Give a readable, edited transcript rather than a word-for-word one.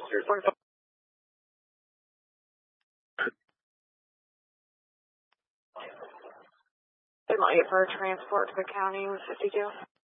They might get for a transport to the county with 52.